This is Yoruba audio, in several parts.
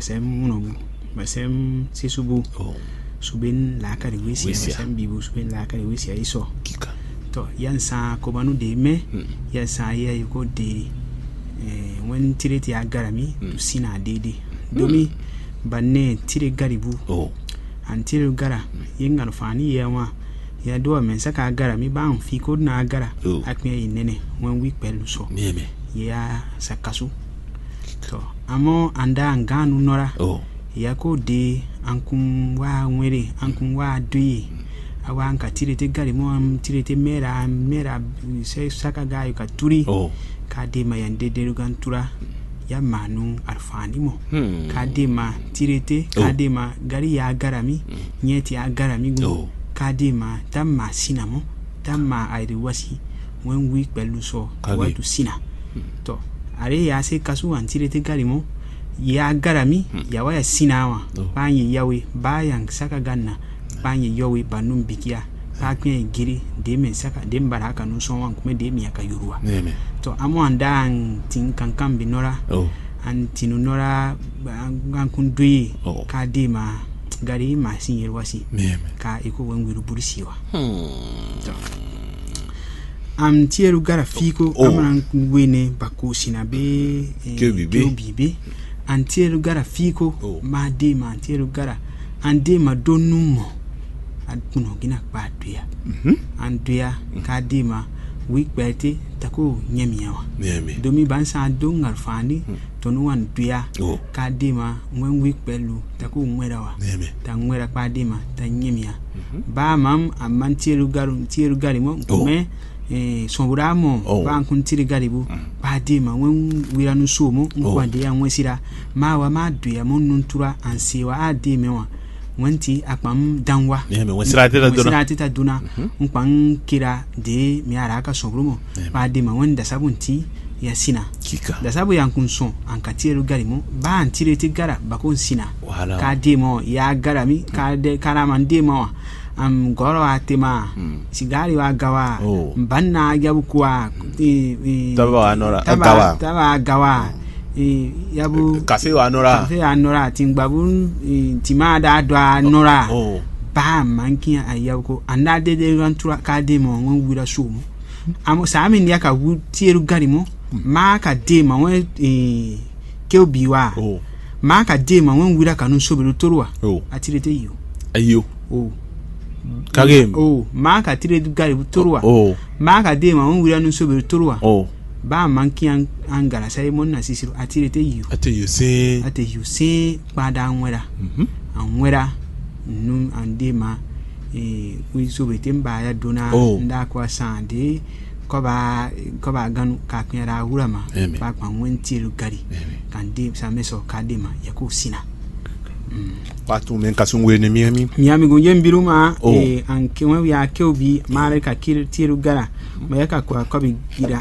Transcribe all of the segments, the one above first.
basem sisubu subin la kari wesi basem bibu subin la kari wesi iso to yansa ko banu de me yansa ya yuko de wen tireti agarami to sina dede domi banne tire garibu an tire gara yingan fani yawa ya do men saka agarami ba an fi ko na agara akme inene wen wi pelu so ya sakasu to amo anda nganu nora ya ko de ankum wa nwere ankum wa doyi awa anka tirete gari mo am tirete mera se saka gayo ka turi ka de ma yande de gantura ya manu alfani mo ka de ma tirete ka de ma gari ya garami nyeti ya garami go ka de ma tamma sinamo tamma airi wasi wen wi pelu so wa tu sina to are ya se kasu an tirete gari mo ya garami ya waya sinawa banyi yawe bayan saka ganna banyi yowe banum bikia pakwe giri de men saka de baraka no so wan kuma de mi aka yuruwa to amo anda tin kankan binora an tinu nora an kun duyi ka de ma gari ma sinyer wasi ka iko wengiru burisiwa to am tieru gara fiko amran wene bako sinabe bibi antieru gara fiko ma de ma antieru gara ande ma donumo adpuno gina kpaduya anduya ka de ma wikbete tako nyemiawa domi bansa dongar fani tonu wan duya ka de ma wen wikbelu tako nwerawa ta nwera pa de ma ta nyemia ba mam amantieru gari mo me sombramo ba kun tiri garibu ba de ma wen wiranu somo nkwa de ya nwesira ma wa ma duya mon nuntura ansewa ade mewa wanti akpam danwa wensira teta duna nkwan kira de mi ara aka sobrumo ba de ma wanda sabunti ya sina da sabu yankun son an katiru garimo ba an tireti gara bakon sina ka de mo ya garami ka de karaman de mo am goro atema sigari wa gawa banna yabu kwa taba gawa yabu kase anora tingbabu timada adwa nora ba manki ayabu ko anda de rantura ka de mo won wira sumu am sami ndi aka wu tieru garimo ma ka de ma won keobiwa ma ka de ma won wira kanu sobelu torwa atirete ayo kagem ma ka tire gari torwa ma ka de ma won wira nu sobelu torwa ba manki angara sai mon na sisiru atirete you se pada anwera anwera nu ande ma wi sobete mba ya dona nda kwa sande ko ba ganu ka knyara wurama ba kwa wentiru gari kan de sameso kadema yako sina patu men kasungwe ne miami go yembiruma anke wa ya keobi mare ka tiru gara ma yaka kwa kobi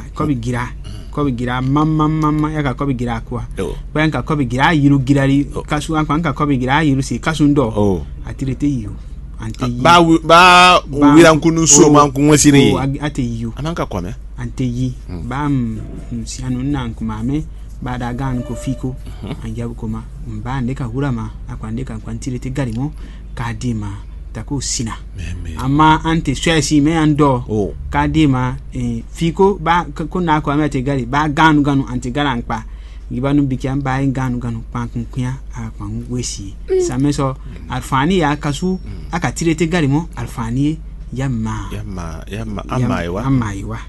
gira mama yaka kobi gira kwa ba yanka kobi gira yiru girari kasu anka kobi gira yiru si kasu ndo atirete yu ante yi ba wira nkunu so man kunwe sire ate yu ananka kwa me ante yi ba si anu nan kumame bada gan ko fiko anjabu koma mbande ka hurama akwande kan kwantirete garimo kadima tako sina ama ante swesi me ando kadima fiko ba kuna ko amete gari ba ganu ante garankpa gibanu bikiam ba ganu pa kunkuya akwa wesi sameso alfani ya kasu akatirete garimo alfani yamma amaiwa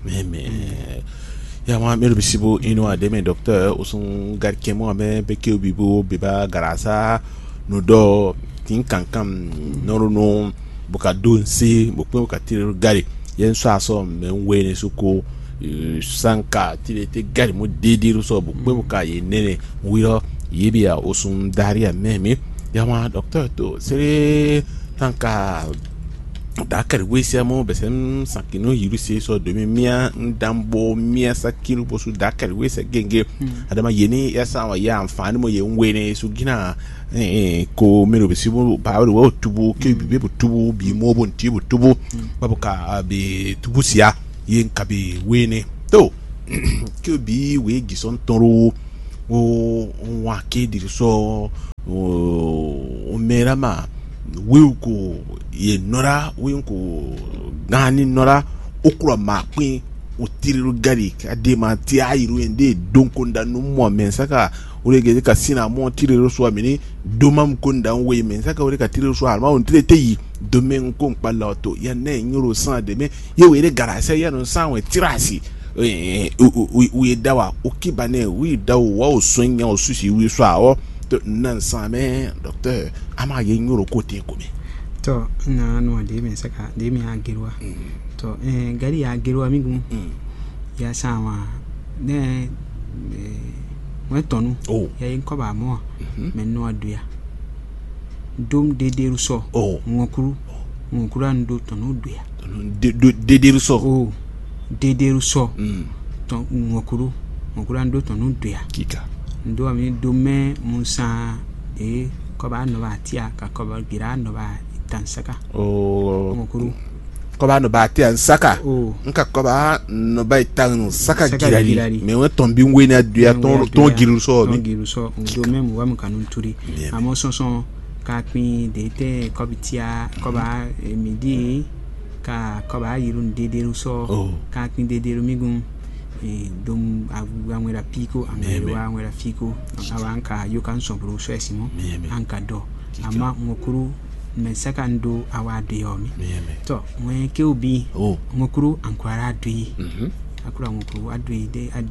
ya ma mero bisibo ino ademe docteur osun garkemo ame beke obibo beba garasa no do tin kankam no boka donse boka tirer gari yen so aso men wene suko sanka tirete gari mo dediru so boka yenene wiro yebia osun daria meme ya ma docteur to sere tanka dakar wesi amo besem sakino yiruse so demi mia ndambo mia sakiru bosu dakar wesi genge adama yeni yasa wa ya amfani mo yenwene so gina ko mero besibo bawo wo tubu ke bibe tubu bi mo bon tibu tubu babuka be tubu sia yen kabe wene to ke bi we gison toro o wa ke dir so o merama wiuko ye nora wiuko gani nora okura mapin o tiriru gari ka de ma ti ayiru ende donkonda no mo men saka urege ka sina mo tiriru so amini domam konda we men saka urege ka tiriru so alma on trete yi domen ko mpala to ya na nyoro san de me ye we garase ya no san we tirasi we dawa okibane we dawo wa o sonya o sushi we so awo to nan san me docteur ama ye nyoro ko te ko me to na no de me saka de me agirwa to gari ya agirwa mi gun ya sama ne we tonu ya yin ko ba mo me no adua dom dederu so ngokuru ando tonu dua dederu so dederu so to ngokuru ando tonu dua kika ndo ami dome musa ko ba no ba tia ka ko ba gira no ba tansaka ngokuru ko ba no ba tia saka nka ko ba no ba tan saka girari me won ton bi ngwe na dua ton giru so dome mu wa mu kanun turi amo sonson ka pin de te ko bitia ko ba midi ka ko ba yirun dederu so ka pin dederu migun dom awera piko amera awera fiko awanka you can sobro so esimo anka do ama ngokuru me second awade yomi to when ke obi ngokuru ankwara adui akura ngokuru adui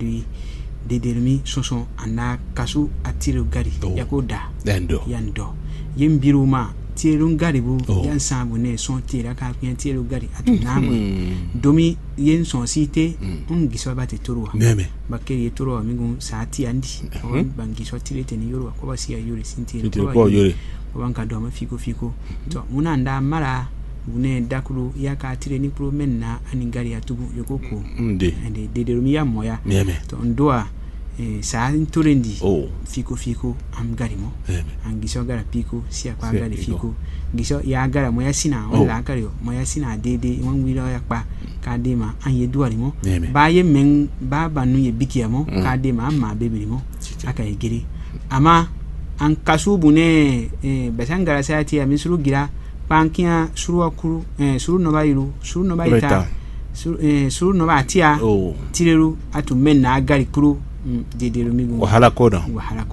de dermi soso ana kasu atiru gari yakoda yando yimbiruma tierun gari bu yan sabu ne son tira ka pien tieru gari atunama domi yen son site giso ba te toro bakeri toro migun saati andi bangi so tirete ni yoro ko basi ya yori sintire ko yori wanka do ma fiko to muna nda mara une dakuru ya ka tire ni pro menna ani gari atubu yokoko ande de ya moya to ndoa sa torendi fiko am garimo angiso gara piko si akwa gari fiko giso ya gara moya sina wala akario moya sina dede won wiro ya pa kadema anye duarimo ba ye men baba nu ye bikiamo kadema amma bebirimo aka yegiri ama an kasubu ne besangara sayati ya misuru gira pankia suru akuru suru no bayiru suru no bayita suru no batia tireru atu menna agari kuru dederu migu wahala ko na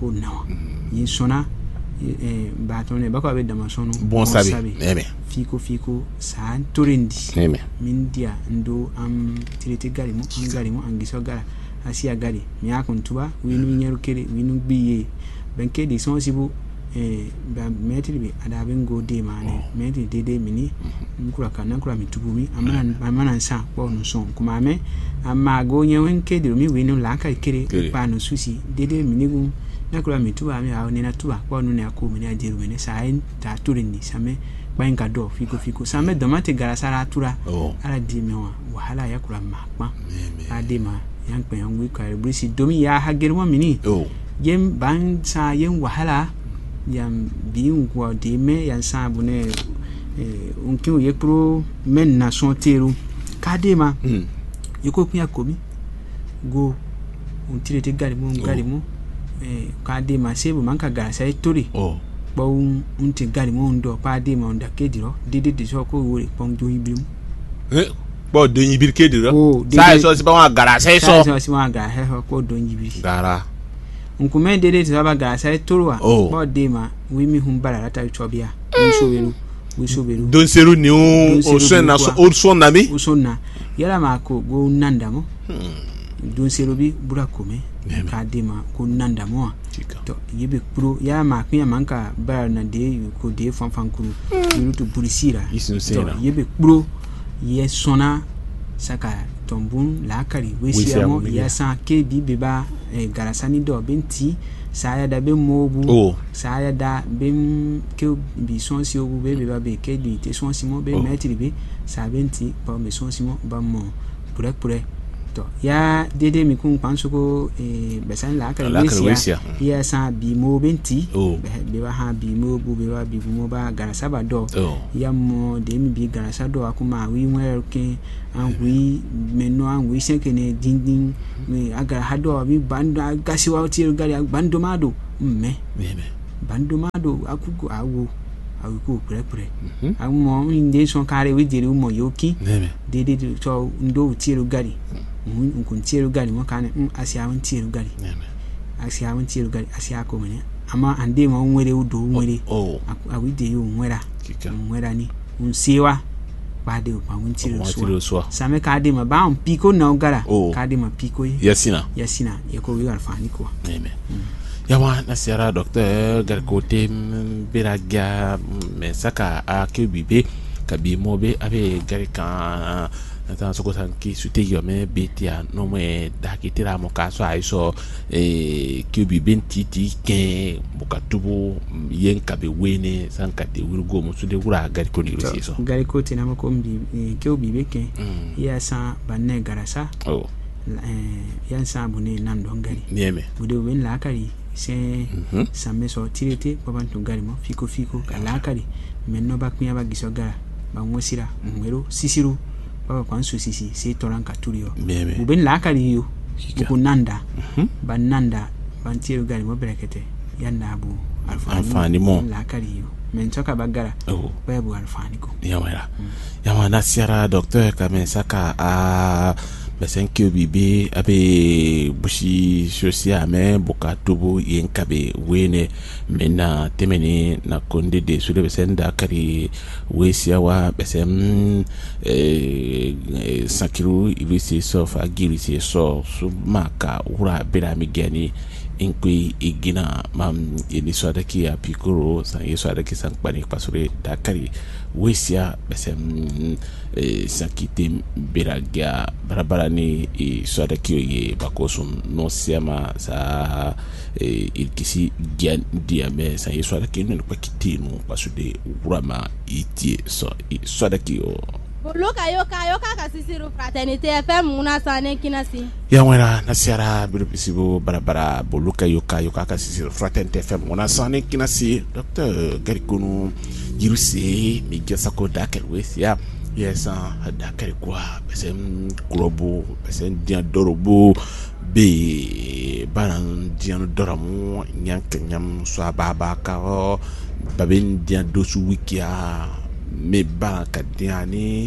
yin sona batone bako abe damasono bon sabi fiko sa torendi mindia ndo am tirete garimo angiso gara asia gari mi akuntuba winu nyeru kere winu biye benke de son sibu ba metri be ada bengo de mane metri dede mini nkura kana nkura mitubumi amana sa kwa no son kuma me amma go nyewen ke de mi winu la ka kere pa no susi dede mini gun nakura mituba mi ha ne na tuba kwa no ne akoma ne ajeru ne sa en ta turini same banka do fiko same domate garasara tura ala di mewa wahala yakura makpa adema yankpe yangwi ka brisi domi ya hagerwa mini yem ban sa yen wahala yam biun kwa de me yan sa bune onkin ye pro men na son teru kadema yoko kunya komi go ontirete garimo kadema sebu manka garasa etori bo unti garimo ndo padema onda kediro dede so ko wori pongjo ibimu bo do yibir kediro sai so si ba wa garasa so wa garasa ko do yibir gara nkume dede so ba garasa etorwa bo dema wi mi humbara lata chobia usoberu don seru ni o so na mi usonna yala mako go nandamo don seru bi burakome kadema ko nandamo to yebe pro ya maknya manka bara na de ko de fanfankuru yurutu burisira to yebe pro ye sona saka tombun la kari wesiamo ya san ke bibeba garasani do benti saya da be mobu saya da bem ke bi sonsi obu be beba be ke di te sonsi mo be metri be sa benti pa be sonsi mo ba mo pure to ya dede mi kun pansoko besan la ka wesia ya sa bi mo benti be ba ha bi mo bu be ba bi mo ba garasa ba do ya mo de mi bi garasa do akuma wi nwer ke an wi meno an wi senkene dindin mi aga hado mi bando gasi wa ti gari bando mado bando mado akugo awo awiko pure amo inde son kare we dire mo yoki dede to ndo tiru gari kun tiru gari mo kan asia won tiru gari asia won tiru gari asia ko mene ama ande mo nwere udo nwere awide yo nwera ni unsewa ba de pa won tiru so same ka de ma ba on piko na gara ka de ma piko yasina yako wi alfani ko yawa na siara docteur garkote biraga mesaka a kebibe kabi mobe abe garika ata soko sanki sute yo me betia no me dakitira mo kaso aiso kebibe ntiti ke bukatubu yen kabe wene sanka de wirgo mo sude wura gariko ni resiso garikote na mo kombi kebibe ke ya sa banne garasa yan sa bune nan dongari nieme bude wen la kari se samme so tirete baban to gari mo fiko kala kari menno bakmiya ba gisogara ba ngosira mwero sisiru baba kwansu sisi se toranka turio buben la kari yo ko nanda bananda bantiru gari mo brekete yanda abu alfani mo la kari yo men toka bagara ba bu alfani ko yawa na siara docteur kamensaka a besen kebibe abe bushi sosia me bukatubu yenkabe wene mena temeni na konde de sule besen da kari wesia wa besen sakiru ibisi sofa girisi so sumaka ura bera migani inkui igina mam ini swadaki ya pikoro san yeswadaki san pani pasure da kari wesia besen sakite beraga barabara ni swadaki ye bakosum no sema sa ilkisi gian diame san yeswadaki no pakitinu pasude urama itie so swadaki o Luka yoka kasisiru fraternité FM muna sane kinasi. Ya wena nasiara bilipisibu barabara boluka yoka kasisiru fraternité FM muna sane kinasi. Dr. Garikunu Jiruse Migesako Dakelwes ya yesa dakari kwa besen kurobo besen dia dorobo be banan dia doramu nyam so baba ka baben dia dosu wikia me baraka diani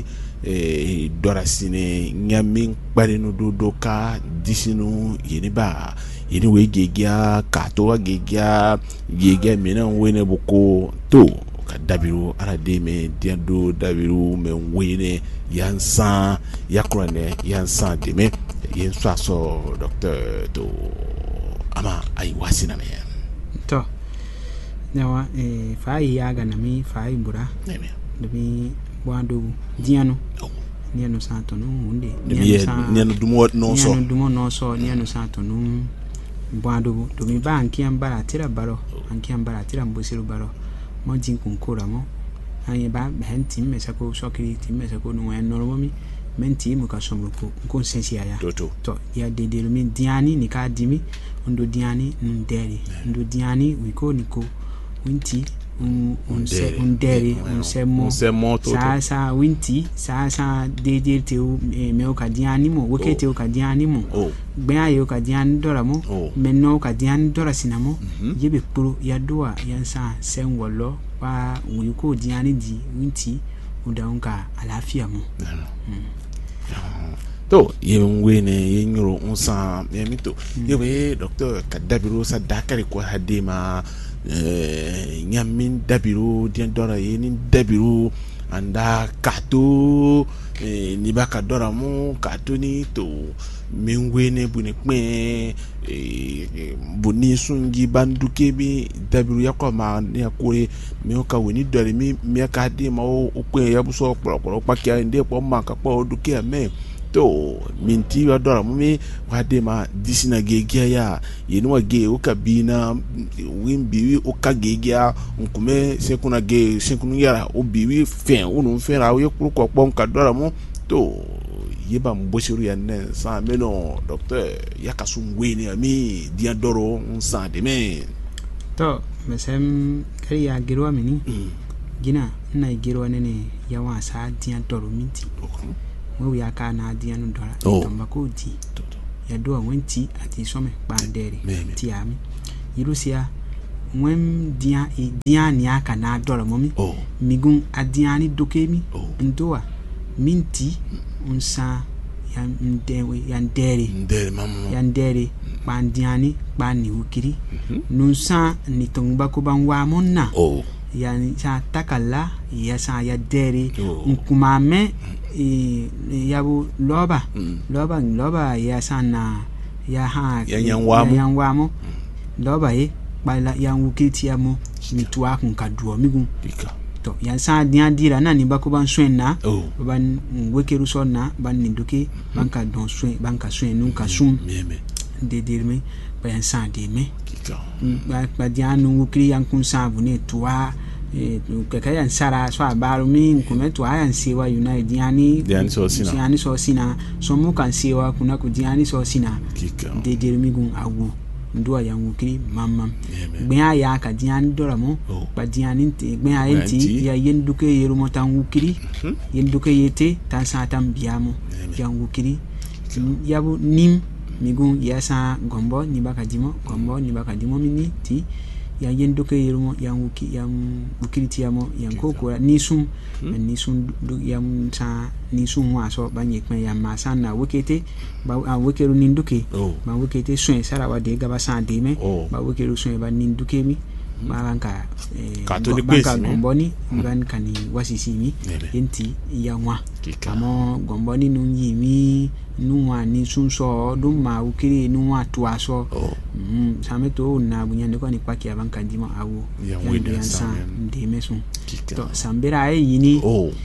dorasine nyamin barinu dodoka disinu yeniba yeni wegegia kato gegia mena wene boko to kadabiru arade me diando dabiru me wene yansan yakrone yansan de me yenso aso docteur to ama ai wasina me to nawa fai yaga na mi fai bura demi wando diano niano santo no unde niano dumo no so niano santo no wando do mi ba anki ambara tira baro anki ambara tira mbosiru baro mo jin kunkura mo anye ba henti mesako sokiri ti mesako no en normo mi menti mo ka somro ko sensi aya to ya de mi diani ni ka dimi ndo diani nderi ndo diani wiko niko winti underi unsemo sa winti sa de teu me okadiani mo wekete okadiani mo gbe ayo okadiani dora mo menno okadiani dora sinamo yebe puru ya doa yansa senwolo pa wiko diani di winti udaunka alafia mo to yenwene yenyoro unsa yemito yebe docteur Kadabiru sa dakari ko hadema nyamin dabiru dien dora yeni dabiru anda kato ni baka dora mu kato ni to mengwene buni kpe buni sungi banduke bi dabiru yakoma ni akure mi o ka weni dore mi aka de ma o kpe ya buso poro pakia inde po maka po duke ame to minti wa dora mumi wade ma disina gegia ya yenwa ge ukabina wimbiwi ukagegia nkume sekuna ge sekunu yara obiwi fen unu fen ra ye kuru ko pon ka dora mu to yeba mboshiru ya ne sa meno docteur yakasungwe ni ami dia doro unsa de me to mesem kari ya girwa mini gina na girwa ne ya wasa dia doro minti wo ya ka na dia no dora tamba ko ti ya do wenti ati some bandere ti ami yirusia when dia ni aka na dora momi migun adiani dokemi ndoa minti unsa yandere bandiani bani ukiri nunsa ni tongba ko banwa monna yani sa takalla ya sa ya dere nkumame yabu loba ya sana ya ha yanwamo loba bala yang ukiti amo mitwa kunkaduo migun to yan sa dia dira na ni bakuban swenna ban wekeru sonna ban ni duke banka don swen banka swen nun ka sum de dirme ba yan sa de me ba dia nu ukiri yan kun sa bune tuwa ka yan sara so abaru min kuma tuwa yan sewa united diani so sina so mu kan sewa kuna ku diani so sina de dirme gun awu ndo ya ngukiri mamam gbe ya ka dian doramo ba dian nti gbe ya nti ya yenduke yeru mota ngukiri yenduke yete tan sa tan biamo ya ngukiri yabu nim migun ya sa gombo ni baka dimo mini ti ya yenduke yeru ya ngukiri ti amo ya kokora nisum du ya sa nisum wa so banye kwen ya masana wekete ba wekeru ninduke ba wekete swen sara wa de gaba san de me ba wekeru swen ba ninduke mi ba banka banka gomboni ban kani wasisi mi enti ya nwa amo gomboni nun yimi nuwa ni sunso dum ma wekere nuwa to aso sameto na bunyande ko ni paki ya banka dimo awo ya san de mesun to sambera yini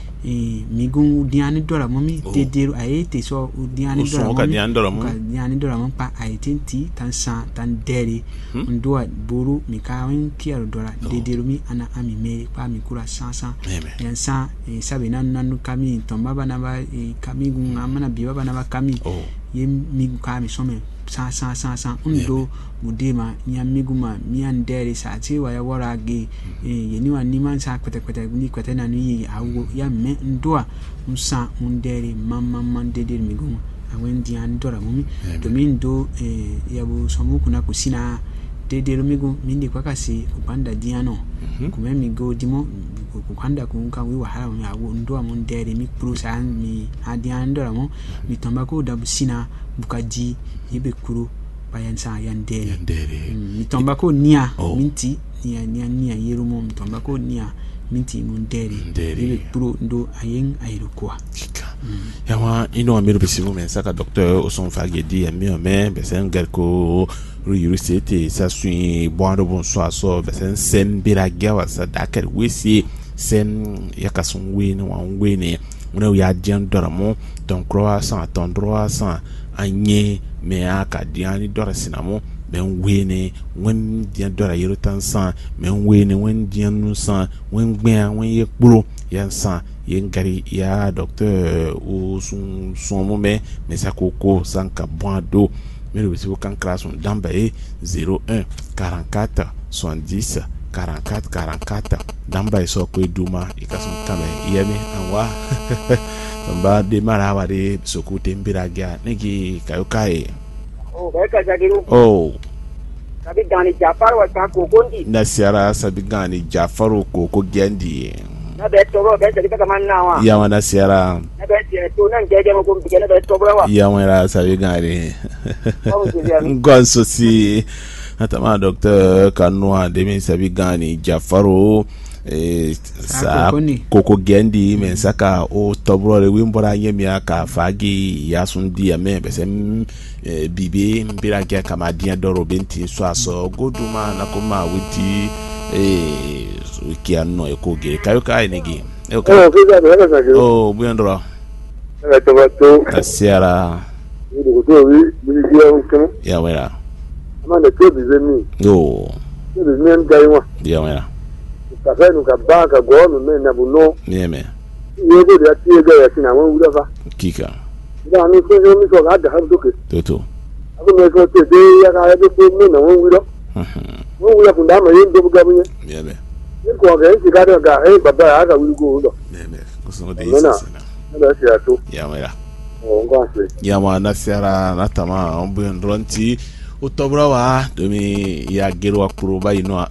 migun diani dora momi dedero ayete so diani dora momi pa ayetenti tan deri ndua buru mikawin kiaro dora dedero mi ana ami me pa mikura sansa yansa sabe nanu kami tomba bana ba kami gun amana biba bana ba kami yem migu kami some sa undo mudema nyamiguma miandere sa tiwa ya warage yeni wa niman sa kwete ni kwete na ni awo ya me ndoa unsa undere mama dedere miguma awendi andora mumi to mindo yabu somuku na kusina dedere migu mindi kwa kasi kupanda diano kuma migo dimo kukanda kunka wi wahala mu awo ndoa mundere mi prusa mi adiandora mo mitomba ko dabusina bukaji yebe kuru bayansa yandere mitomba ko nia minti nia yerumo mitomba ko nia minti mundere yebe kuru ndo ayen ayirukwa yawa ino amiru bisibu mensaka docteur oson fagedi amiome besen gerko ruyurusete sa sui boando bonsoir so besen sen biragia sa dakar wesi sen yakasun wini wa wini una ya dian doramo ton croissant ton droissant anye me aka diani dora sinamo ben wini wen dian dora yerutan san men wini wen dian nusan wen gben wen yekburo yansan yengari ya docteur ou son moment mais ça coco sanka boando mais le vous kan krason dambaye 01 44 70 44 dambaye so ko duma ikason kame yemi anwa tamba de marawa de soko tembira ga negi kayokai beka jagiru sabigani Jafar wa Kokondi nasiara sabigani Jafar ko gendi na be toro be se ka manna wa ya wana siara na be to nan jeje mo ko bigene be toro wa ya wana sabigani gonso si atama docteur kanwa de mi sabigani Jafaro sa koko gendi men saka o tobro le wimbora yemi aka fagi ya sundi ya me besem bibe mbira kia kama dia doro benti so aso goduma na kuma witi kia no ekoge kayo kai negi oh buyandora asiara ya wera amanda to bizemi no bizemi ngaiwa ya wera kafenu kabaka gono me na buno yeme yego ya tiega ya sina won urafa kika da ni ko yo mi so ga da har duke to aku me ko te de ya ga de ko me na won wi do won wi ku da ma yin do ga bunye ya be ni ko ga ji ga da ga baba ga wi go do me ko so de isa na da ya to ya mera ngwase ya ma na siara na tama ombu ndronti utobra wa domi ya gero akuru ba ino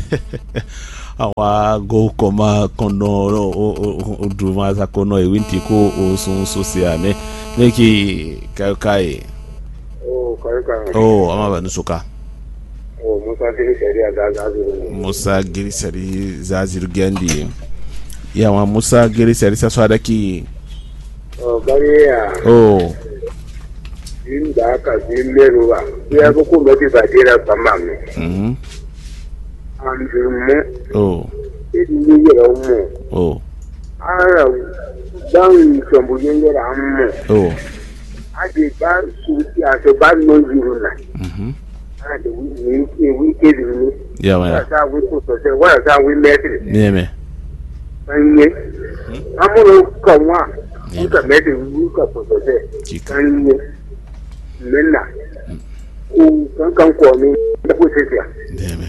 awa go koma kono o duma za kono e winti ko o sun social me neki kai ama ba nusuka Musa giri sari zaziru gendi ya wa Musa giri sari sa swada ki bariya inda aka zimmeru ba ya ga ko mati ba dira tamam andumu idi yera mu ara dan sombu yera mu ade ba su ti aso ba no yiruna ade we ke ni ya wa ya we ko so se wa sa we metri me anye amuru kanwa uka mede uka so se kanye menna ku kan ko mi da ko se ya me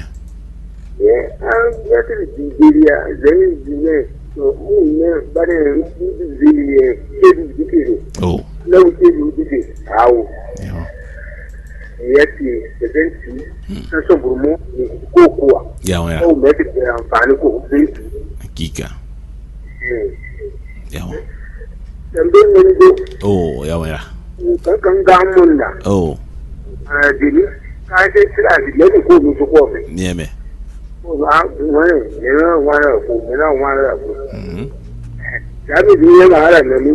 ya ti Nigeria zai ne to ne bare Nigeria ke dikire na wuce dikire awo ya ti presenti na so burmo ko kuwa ya wa ko me ti amfani ko bi hakika ya wa tambe ne do ya wa kan ga mun da dini ka ce tira ne ko mu ko me me Jami biyu yana hada na ni.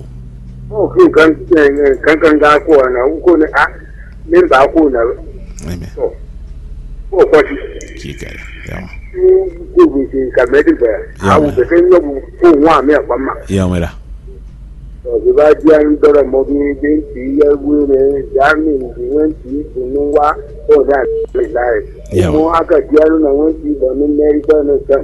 Kan ga ko na ko ne a min ba ko na. Ko ko shi ke yawa. Ko bi shi ka me ba. Awu da kan no ko wa me kwa ma. Ya mera. To ba ji an dora mo bi din ti ya wu ne jami biyu ti kunu wa ko da lai. Mo aka diaru na wonti da min America na ta.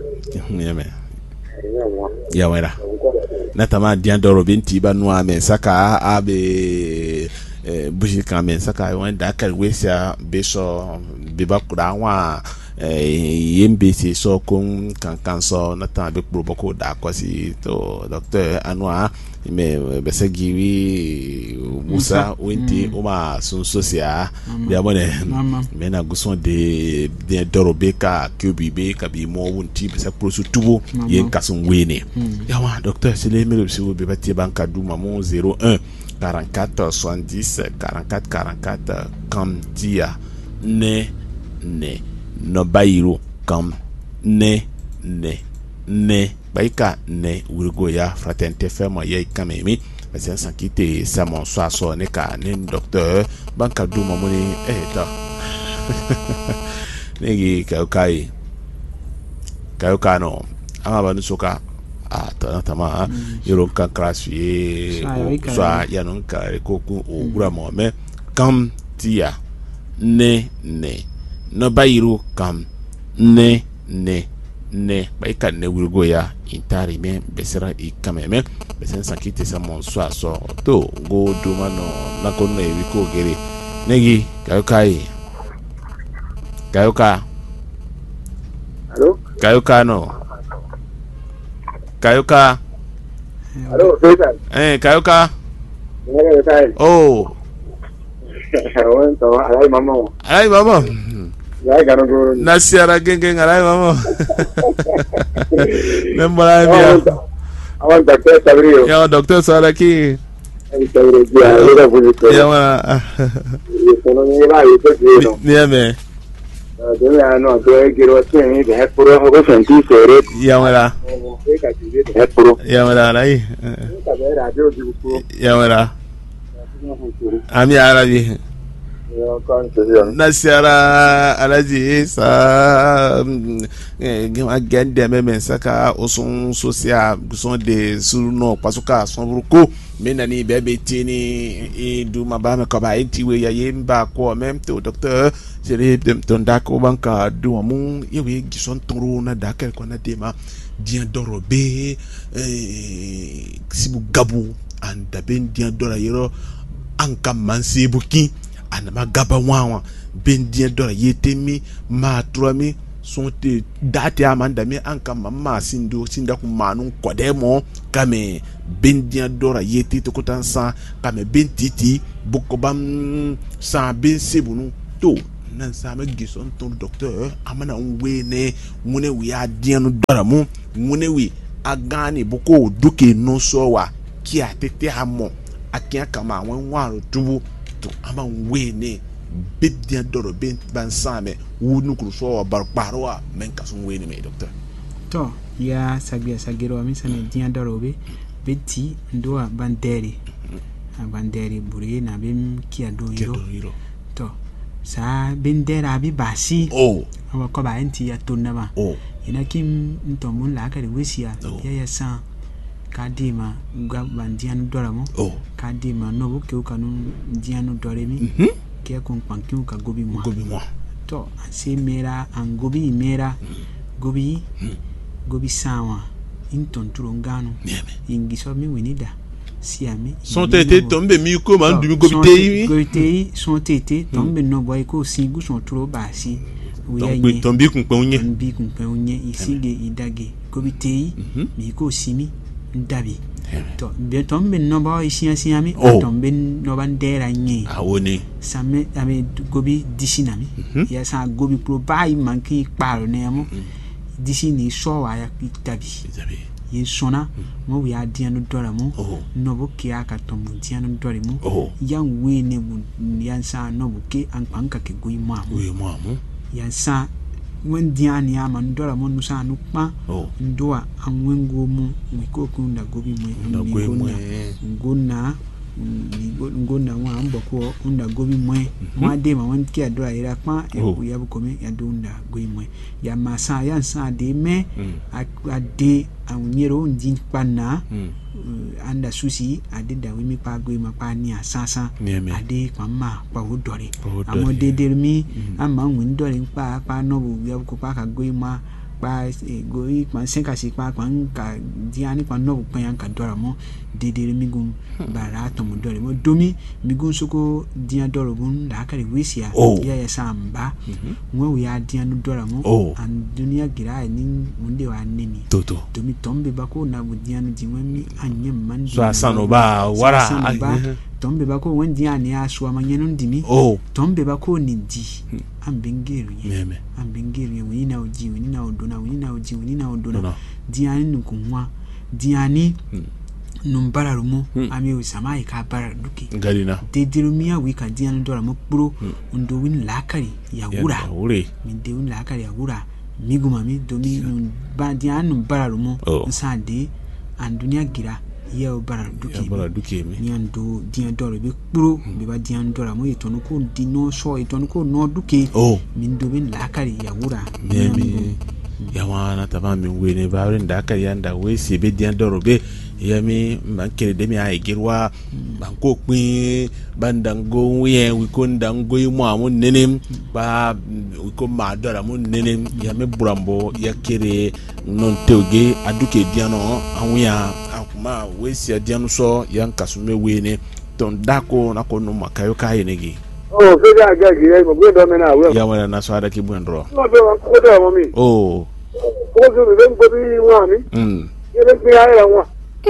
Ya mera. Na tama dian doro binti ba no ame saka abe buji kamen saka wan da kar wesia beso biba kuda wa yembe se so kun kan so na ta be kuro boko da kwasi to docteur anwa me besagiwi Musa wenti uma sun sosia ya bone me na guson de doro beka QBB ka bi mo wonti besa prosu tubo yen kasun wene ya wa docteur c'est les mille si be bati banka duma mo 01 44 70 44 44 comme dia ne no bayiru kam ne baika ne urgo ya fraternité ferme ye kamemi parce sans quitter ça mon soir so ne ka ne docteur banka du mamoni ta negi kayo no ama banu soka tama yoro kan krasue so ya non ka ko ogura mo me kam tia ne no bayiru kam ne baika ne wurgo ya intari me besera ikameme besen sankite sa mon so to go do mano na kono e wiko gere negi kayoka Hello no kayoka hello Faisal kayoka ne ga tai alai mama ya ga no na siara genge alai mama nembara bia awan docteur Sabrio ya docteur Saraki ya ma niame no to giro teni de hepro ho senti sere ya mara lai ya mara ami arabi nasiara alaji sa agende me saka osun social son de suno pasuka son ruko menani bebe tini du mabame ko ba entiwe ya yemba ko même to docteur jere dem ton dako banka du amun yewe gison toro na dakel ko na dema dien dorobe sibu gabu anda ben dia dora yero anka manse buki anama gaba wawa ben dia dora yetemi ma tromi sonte date amanda mi anka mama sinda ku manun kodemo kame ben dia dora yeti to kotansa kame ben titi bukobam sa ben sebunu to nan sa me gison ton docteur amana unwene mune wi adianu dora mu mune wi agani boko duke no so wa ki atete hamo akia kama wan waro tubu to ama wene bidia doro ben bansame wunu kruso wa barbarwa men kasun wene me docteur to ya sagiro mi sane dia doro be beti ndo banderi buri na bim ki ado yiro to sa bendera bi basi awa ko ba enti ya tonama ina kim ntomun la ka de wesia ya sa kadima gabandian doramo kadima no buke ukanu dianu doremi ke kon pankiu ka gobi mo to se mera an gobi mera gobi sawa inton turongano ingiso mi winida siami son tete tombe mi ko man du gobi tei son tete tombe no boy ko singu son turo basi tombi kun pe unye isige idage gobi tei mi ko simi ndabi to be tombe no ba isiami tombe no bandera nyi awoni same ame gobi disinami ya sa gobi pro bai manki paro ne amo disini so wa ya pitabi ye sona mo wi adianu dora mo no buke aka tombu dianu dori mo yan we ne bu yan sa no buke an panka ke goyi mo yan sa wen diani ama ndora mo nusa nukpa ndoa anwengo mu mikoku nda gobi mo ngona wa ambako unda gobi mwe mwade ma wanki adora ira pa ya bukome ya dunda gobi mwe ya masa ya sa de me ade anyero ndin pana anda susi ade da wimi pa gobi ma pa ni asasa ade kwa ma pa wodore amode dermi ama nwindore pa no bu ya buko pa ka gobi ma pa goyi pa senka si pa ka diani pa no bu yan ka dora mo dedere migun bara to mo dore mo domi migun soko dia doro gun da ka wisia ya samba mo wi adia no dora mo an dunia gira ni munde wa neni toto domi tombe bako na bu dia no jinwemi anyem man so asano ba wara tombe bako wen dia ni aso amanyeno ndimi tombe bako ni di ambingeru wini na oji wini na odona diani nukunwa diani numbara rumo ami usama ka bara duki galina dedirumia wika diani dora mo pro ndo win lakari ya wura min de win lakari ya wura miguma mi domi ba diani numbara rumo nsade andunia gira ya bara duki mi nyando diani dora be pro be ba diani dora mo etonu ko dino so etonu ko no duki min do win lakari ya wura mi ya wana tabami wene ba rinda ka yanda we se be diani dora be yami mankere demi ay girwa banko pin bandango wi ko ndango mu amun nenem ba wi ko ma dora mun nenem yami burambo yakere non tewge aduke diano anwia akuma we si diano so yan kasume wene ton dako na ko no makayo ka yenegi fega agagi mo gbe do me na we ya wala na so ada ki bundro no be wan ko do mo mi ko do be ngo bi wa mi yele bi ay wa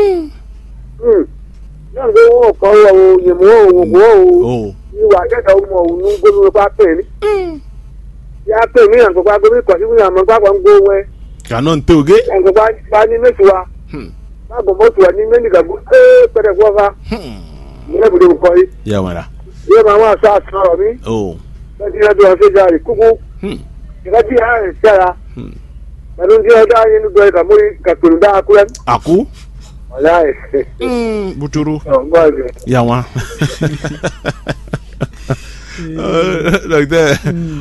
náà ló wọ́n kọ́ ọ yèmọ́ òwò ìwà akẹ́kọ̀ọ́ ọmọ òun ń gbóná pa pè ní. yà á pè mí àǹkọ́ pa gbé kọ́ sí mi àmọ́ pápá ń gbó wẹ́. kànú ń tó gé. àǹkọ́ pa ní méjì wa má bọ̀ mọ́tò wa ní méjì gàgbó pẹ̀lẹ́ fún ọba. mo lè bùdó kọ́ yìí. yà wàrà. yóò máa wá aṣọ àṣọrọ̀ mi. bẹ́ẹ̀ ni ọdún ọ̀sẹ̀ jà rí kúkú. ìrẹ́jì àárín sára. pẹ̀lú ní ọjọ́ ayé nígbà ìkàmúrí kàtòlù dá akúrẹ́. àkú. Wallahi. Buturu. Yawa. Like that.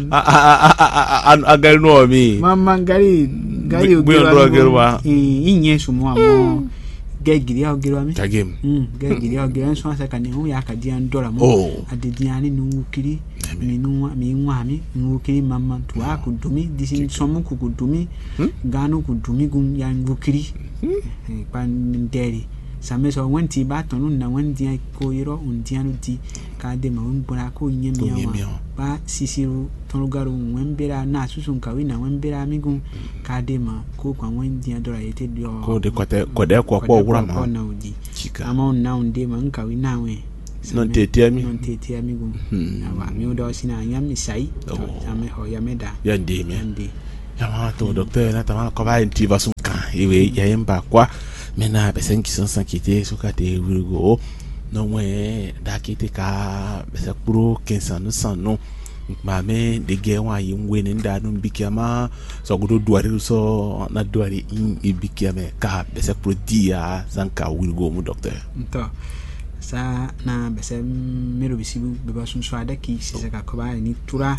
Agari no mi. Mama gari ogirwa. Inye sumo amo. Gegiri ogirwa mi. Kagem. Gegiri ogirwa so asa kan hu ya kadia ndora mo. Adediani nu kiri. Mi nwa mi ngukiri mama tuwa kudumi disi somu kudumi. Ganu kudumi gun ya ngukiri. Pan nderi sameso wanti ba tonu na wanti ko yiro undianu di ka de ma mbura ko nyemia ba sisiru tonu garu wembera na susun kawi na wembera migun ka de ma ko kwa wanti adora yete dio ko de ko kwa wura ma na udi ama na unde ma nkawi na we non tete ami gun na wa mi odo sina nyam sai ame ho ya meda ya ndeme ya ma to docteur na tama ko ba intervention kan iwe ya yemba kwa mena besen qui sont s'inquiéter sur côté Virgo non ouais dakite ka besa pro 15 ans sans non mame de gewa yimwe nda no bikiama so godo duari so na duari in bikiame ka besa pro dia zanka Virgo mu docteur to sa na besa mero bisibu beba sun swada ki sisa ko ba ni tura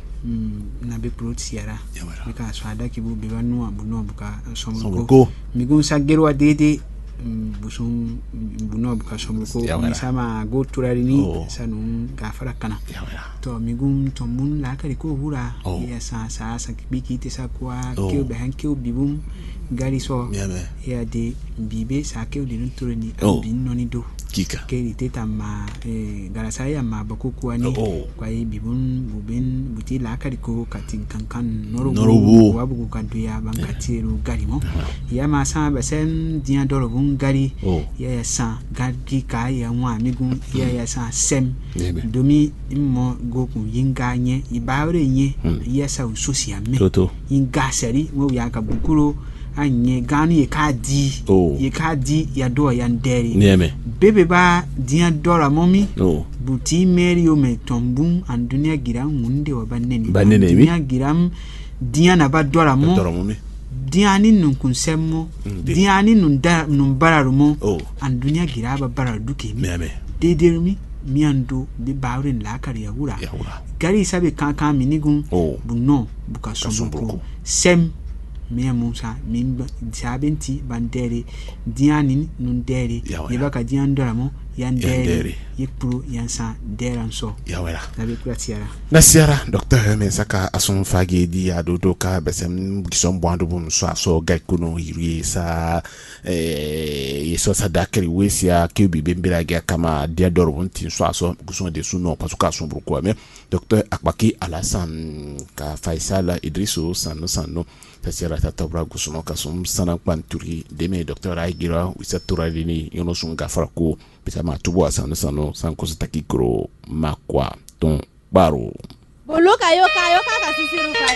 na be pro tiara ka swada ki bu beba no abuno buka somko migun sagerwa dede busum buno buka somko ni sama go turari ni sanu gafara kana to migun to mun la ka ko hura ya sa biki te sa kwa ke be han ke bibum gari so ya de bibe sa ke de turani bin noni do kika ke teta ma garasa ya ma bakuku ani kwa bibun buben buti la ka ko katin kankan norubu wabu ka duya bankatiru gari mo ya ma sa besen dia dorobun gari ya sa gadi ka ya nwa migun ya sa sem domi immo goku yinganye ibawre nye ya sa usosia me yinga seri wo ya ka bukuro anye gani ye kadi ya do ya nderi bebe ba dia dora momi buti meri o me tombun andunia giram munde wa baneni dunia giram dia na ba dora mo dia ni nun kunsemo dia ni nun bararumo andunia giraba barar duke mi dedermi miando be bawren la kari ya wura gari sabe kan minigun bunno buka sombuko sem mia musa mimba sabenti bandere diani nundere yebaka diandora mo yandere yepro yansa deranso yawera nabe kuratiara nasiara docteur Mensaka ason fagi di adodo ka besem gison bwando bum so gaikuno yiri sa yeso sa dakri wesia kebi bembira ga kama diador wonti so guson de suno parce que son beaucoup mais docteur Akbaki Alassane ka Faisal Idrisso sanno tasira tatabra gusuno kasum sana kwanturi deme docteur Aigira wisa turalini yono sunga farako bisama tubo asano sanko sitaki kro makwa ton baro boluka yo ka sisiru